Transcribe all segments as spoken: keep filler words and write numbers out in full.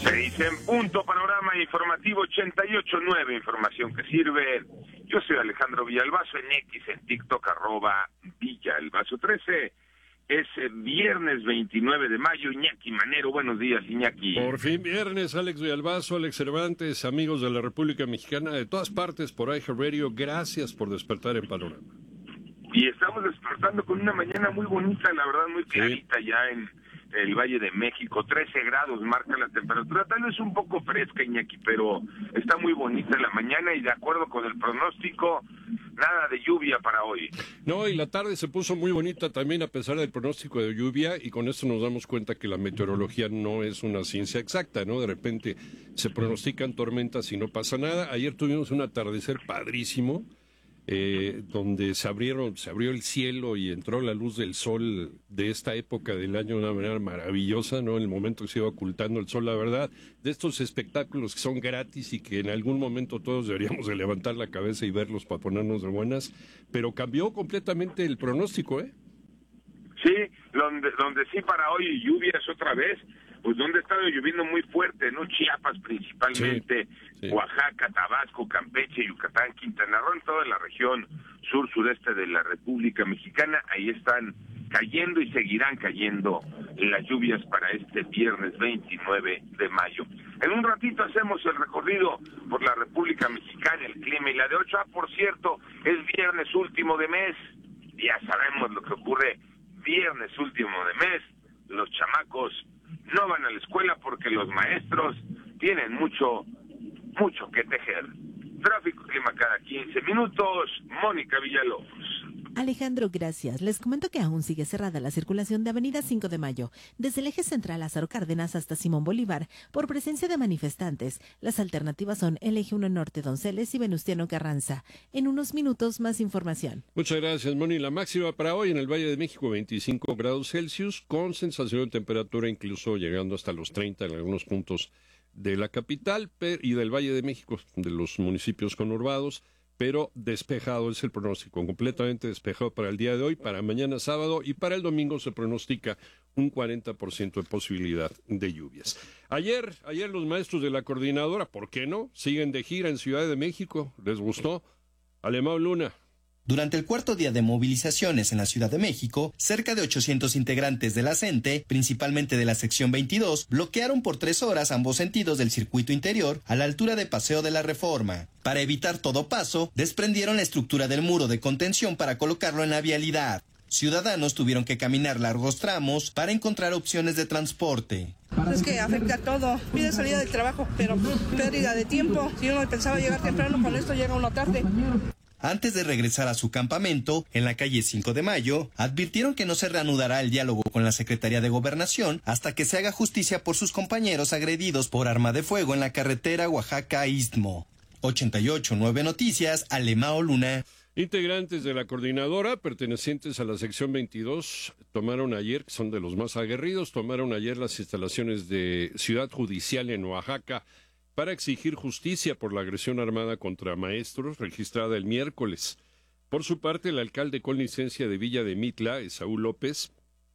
Seis en punto, panorama informativo ochenta y ocho punto nueve, información que sirve. Yo soy Alejandro Villalbazo, en X, en TikTok, arroba Villalbazo trece. Es viernes veintinueve de mayo, Iñaki Manero, buenos días, Iñaki. Por fin viernes, Alex Villalbazo, Alex Cervantes, amigos de la República Mexicana, de todas partes por iHeartRadio, gracias por despertar en Panorama. Y estamos despertando con una mañana muy bonita, la verdad, muy clarita, sí. Ya en el Valle de México, trece grados marca la temperatura, tal vez un poco fresca, Iñaki, pero está muy bonita la mañana y de acuerdo con el pronóstico, nada de lluvia para hoy. No, y la tarde se puso muy bonita también a pesar del pronóstico de lluvia, y con esto nos damos cuenta que la meteorología no es una ciencia exacta, ¿no? De repente se pronostican tormentas y no pasa nada. Ayer tuvimos un atardecer padrísimo, Eh, donde se abrieron, se abrió el cielo y entró la luz del sol de esta época del año de una manera maravillosa, ¿no? En el momento que se iba ocultando el sol, la verdad, de estos espectáculos que son gratis y que en algún momento todos deberíamos de levantar la cabeza y verlos para ponernos de buenas, pero cambió completamente el pronóstico, ¿eh? Sí, donde, donde sí para hoy lluvias otra vez, pues donde ha estado lloviendo muy fuerte, ¿no? Chiapas principalmente, sí, sí. Oaxaca, Tabasco, Campeche, Yucatán, Quintana Roo, en toda la región sur-sureste de la República Mexicana, ahí están cayendo y seguirán cayendo las lluvias para este viernes veintinueve de mayo. En un ratito hacemos el recorrido por la República Mexicana, el clima y la de ocho. Ah, por cierto, es viernes último de mes, ya sabemos lo que ocurre viernes último de mes, los chamacos no van a la escuela porque los maestros tienen mucho, mucho que tejer. Tráfico, clima cada quince minutos, Mónica Villalobos. Alejandro, gracias. Les comento que aún sigue cerrada la circulación de Avenida cinco de mayo, desde el eje central Lázaro Cárdenas hasta Simón Bolívar, por presencia de manifestantes. Las alternativas son el eje uno Norte Donceles y Venustiano Carranza. En unos minutos, más información. Muchas gracias, Moni. La máxima para hoy en el Valle de México, veinticinco grados Celsius, con sensación de temperatura incluso llegando hasta los treinta en algunos puntos de la capital y del Valle de México, de los municipios conurbados, pero despejado es el pronóstico, completamente despejado para el día de hoy, para mañana sábado, y para el domingo se pronostica un cuarenta por ciento de posibilidad de lluvias. Ayer, ayer los maestros de la coordinadora, ¿por qué no?, siguen de gira en Ciudad de México. ¿Les gustó? Alemão Luna. Durante el cuarto día de movilizaciones en la Ciudad de México, cerca de ochocientos integrantes de la CENTE, principalmente de la sección veintidós, bloquearon por tres horas ambos sentidos del circuito interior a la altura de Paseo de la Reforma. Para evitar todo paso, desprendieron la estructura del muro de contención para colocarlo en la vialidad. Ciudadanos tuvieron que caminar largos tramos para encontrar opciones de transporte. Es que afecta todo. Pide salida del trabajo, pero pérdida de tiempo. Si uno pensaba llegar temprano, con esto llega uno tarde. Antes de regresar a su campamento, en la calle cinco de mayo, advirtieron que no se reanudará el diálogo con la Secretaría de Gobernación hasta que se haga justicia por sus compañeros agredidos por arma de fuego en la carretera Oaxaca-Istmo. ochenta y ocho punto nueve Noticias, Alemão Luna. Integrantes de la coordinadora, pertenecientes a la sección veintidós, tomaron ayer, que son de los más aguerridos, tomaron ayer las instalaciones de Ciudad Judicial en Oaxaca, para exigir justicia por la agresión armada contra maestros registrada el miércoles. Por su parte, el alcalde con licencia de Villa de Mitla, Esaú López,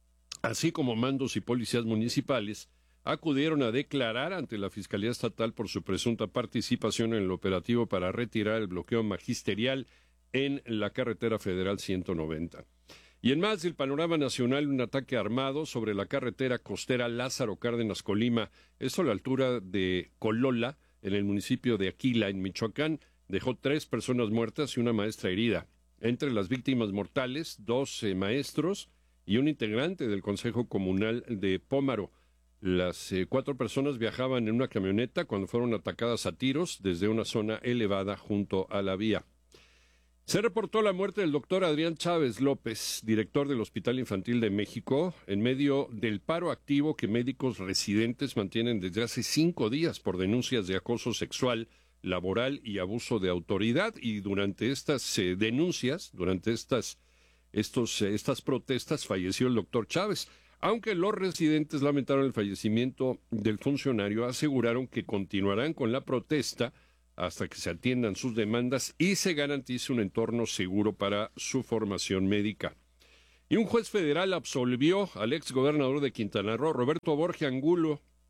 así como mandos y policías municipales, acudieron a declarar ante la Fiscalía Estatal por su presunta participación en el operativo para retirar el bloqueo magisterial en la carretera federal ciento noventa. Y en más del panorama nacional, un ataque armado sobre la carretera costera Lázaro Cárdenas Colima, esto a la altura de Colola, en el municipio de Aquila, en Michoacán, dejó tres personas muertas y una maestra herida. Entre las víctimas mortales, dos eh, maestros y un integrante del Consejo Comunal de Pómaro. Las eh, cuatro personas viajaban en una camioneta cuando fueron atacadas a tiros desde una zona elevada junto a la vía. Se reportó la muerte del doctor Adrián Chávez López, director del Hospital Infantil de México, en medio del paro activo que médicos residentes mantienen desde hace cinco días por denuncias de acoso sexual, laboral y abuso de autoridad. Y durante estas eh, denuncias, durante estas, estos, eh, estas protestas, falleció el doctor Chávez. Aunque los residentes lamentaron el fallecimiento del funcionario, aseguraron que continuarán con la protesta hasta que se atiendan sus demandas y se garantice un entorno seguro para su formación médica. Y un juez federal absolvió al exgobernador de Quintana Roo, Roberto Borge Angulo,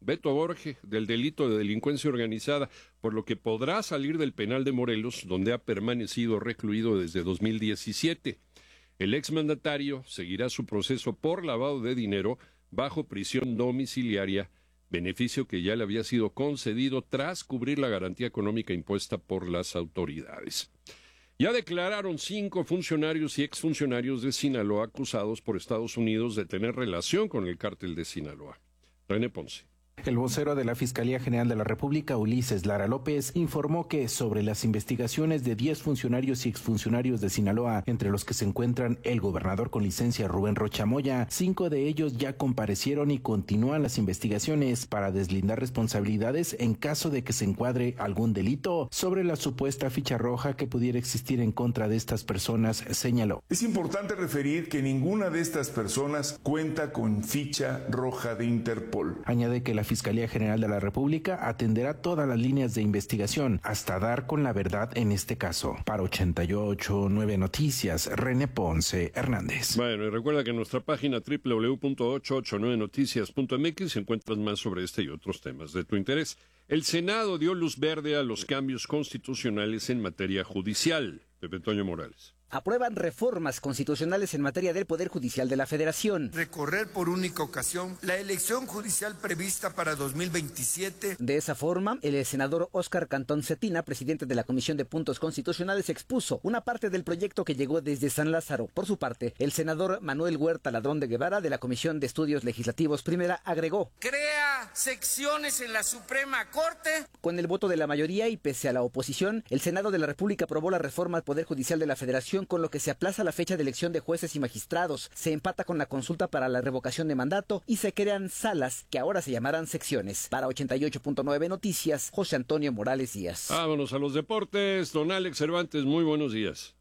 Beto Borge, del delito de delincuencia organizada, por lo que podrá salir del penal de Morelos, donde ha permanecido recluido desde dos mil diecisiete. El exmandatario seguirá su proceso por lavado de dinero bajo prisión domiciliaria, beneficio que ya le había sido concedido tras cubrir la garantía económica impuesta por las autoridades. Ya declararon cinco funcionarios y exfuncionarios de Sinaloa acusados por Estados Unidos de tener relación con el cártel de Sinaloa. René Ponce. El vocero de la Fiscalía General de la República, Ulises Lara López, informó que sobre las investigaciones de diez funcionarios y exfuncionarios de Sinaloa, entre los que se encuentran el gobernador con licencia Rubén Rocha Moya, cinco de ellos ya comparecieron y continúan las investigaciones para deslindar responsabilidades en caso de que se encuadre algún delito sobre la supuesta ficha roja que pudiera existir en contra de estas personas, señaló. Es importante referir que ninguna de estas personas cuenta con ficha roja de Interpol. Añade que la Fiscalía General de la República atenderá todas las líneas de investigación hasta dar con la verdad en este caso. Para ochenta y ocho punto nueve Noticias, René Ponce Hernández. Bueno, y recuerda que en nuestra página doble u doble u doble u punto ochocientos ochenta y nueve noticias punto m x encuentras más sobre este y otros temas de tu interés. El Senado dio luz verde a los cambios constitucionales en materia judicial. Pepe Toño Morales. Aprueban reformas constitucionales en materia del Poder Judicial de la Federación. Recorrer por única ocasión la elección judicial prevista para dos mil veintisiete. De esa forma, el senador Óscar Cantón Cetina, presidente de la Comisión de Puntos Constitucionales, expuso una parte del proyecto que llegó desde San Lázaro. Por su parte, el senador Manuel Huerta Ladrón de Guevara, de la Comisión de Estudios Legislativos Primera, agregó: crea secciones en la Suprema Corte. Con el voto de la mayoría y pese a la oposición, el Senado de la República aprobó la reforma al Poder Judicial de la Federación, con lo que se aplaza la fecha de elección de jueces y magistrados, se empata con la consulta para la revocación de mandato y se crean salas que ahora se llamarán secciones. Para ochenta y ocho punto nueve Noticias, José Antonio Morales Díaz. Vámonos a los deportes. Don Alex Cervantes, muy buenos días.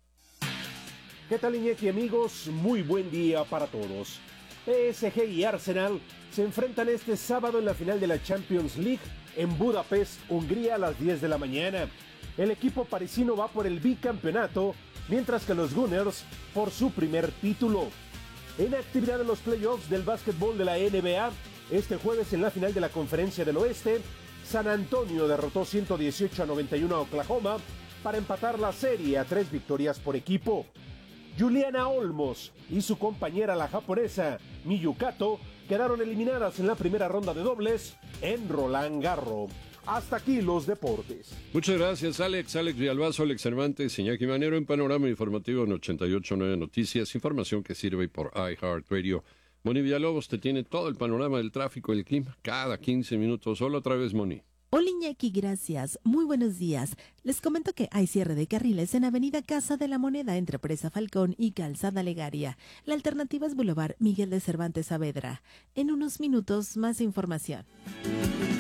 ¿Qué tal, Iñaki, amigos? Muy buen día para todos. P S G y Arsenal se enfrentan este sábado en la final de la Champions League en Budapest, Hungría, a las diez de la mañana. El equipo parisino va por el bicampeonato, mientras que los Gunners por su primer título. En actividad en los playoffs del básquetbol de la N B A, este jueves en la final de la Conferencia del Oeste, San Antonio derrotó ciento dieciocho a noventa y uno a Oklahoma para empatar la serie a tres victorias por equipo. Juliana Olmos y su compañera, la japonesa Miyu Kato, quedaron eliminadas en la primera ronda de dobles en Roland Garros. Hasta aquí los deportes. Muchas gracias, Alex. Alex Villalbazo, Alex Cervantes, Iñaki Manero en Panorama Informativo en ochenta y ocho punto nueve Noticias. Información que sirve por iHeartRadio. Moni Villalobos te tiene todo el panorama del tráfico y el clima cada quince minutos. Solo otra vez, Moni. Hola, Iñaki, gracias. Muy buenos días. Les comento que hay cierre de carriles en Avenida Casa de la Moneda entre Presa Falcón y Calzada Legaria. La alternativa es Boulevard Miguel de Cervantes Saavedra. En unos minutos, más información.